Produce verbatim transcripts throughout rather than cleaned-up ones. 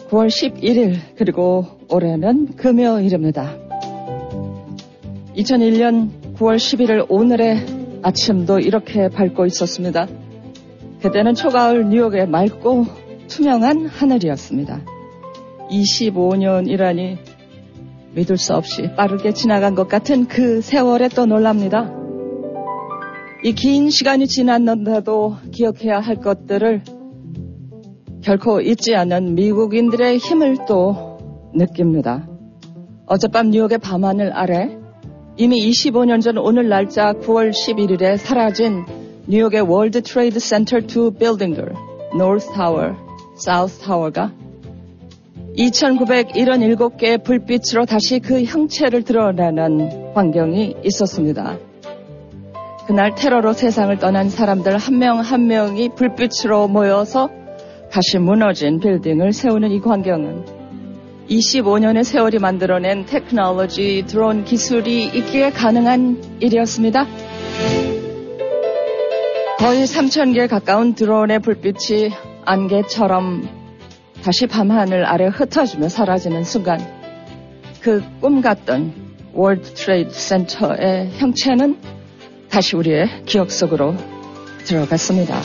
구월 십일일 그리고 올해는 금요일입니다. 이천일년 구월 십일일 오늘의 아침도 이렇게 밝고 있었습니다. 그때는 초가을 뉴욕의 맑고 투명한 하늘이었습니다. 이십오년이라니 믿을 수 없이 빠르게 지나간 것 같은 그 세월에 또 놀랍니다. 이 긴 시간이 지났는데도 기억해야 할 것들을 결코 잊지 않는 미국인들의 힘을 또 느낍니다. 어젯밤 뉴욕의 밤하늘 아래 이미 이십오년 전 오늘 날짜 구월 십일일에 사라진 뉴욕의 월드 트레이드 센터 두 빌딩들, 노스 타워, 사우스 타워가 이천구백칠십칠 개의 불빛으로 다시 그 형체를 드러내는 광경이 있었습니다. 그날 테러로 세상을 떠난 사람들 한 명 한 명이 불빛으로 모여서 다시 무너진 빌딩을 세우는 이 광경은 이십오년의 세월이 만들어낸 테크놀로지, 드론 기술이 있기에 가능한 일이었습니다. 거의 삼천 개 가까운 드론의 불빛이 안개처럼 다시 밤하늘 아래 흩어지며 사라지는 순간 그 꿈 같던 월드 트레이드 센터의 형체는 다시 우리의 기억 속으로 들어갔습니다.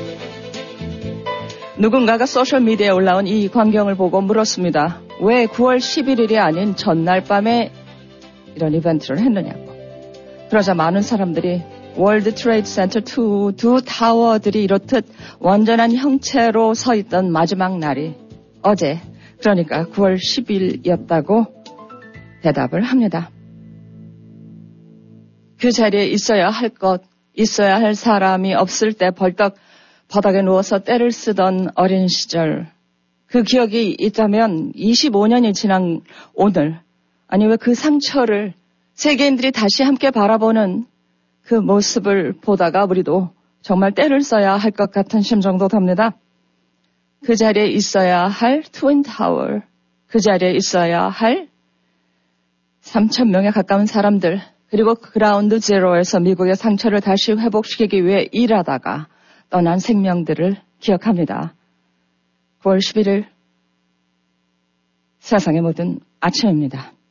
누군가가 소셜미디어에 올라온 이 광경을 보고 물었습니다. 왜 구월 십일일이 아닌 전날 밤에 이런 이벤트를 했느냐고. 그러자 많은 사람들이 월드 트레이드 센터 두, 두 타워들이 이렇듯 완전한 형체로 서 있던 마지막 날이 어제, 그러니까 구월 십일이었다고 대답을 합니다. 그 자리에 있어야 할 것, 있어야 할 사람이 없을 때 벌떡 바닥에 누워서 떼를 쓰던 어린 시절, 그 기억이 있다면 이십오년이 지난 오늘, 아니 왜 그 상처를 세계인들이 다시 함께 바라보는 그 모습을 보다가 우리도 정말 떼를 써야 할 것 같은 심정도 듭니다. 그 자리에 있어야 할 트윈타워, 그 자리에 있어야 할 삼천 명에 가까운 사람들, 그리고 그라운드 제로에서 미국의 상처를 다시 회복시키기 위해 일하다가 떠난 생명들을 기억합니다. 구월 십일일 세상의 모든 아침입니다.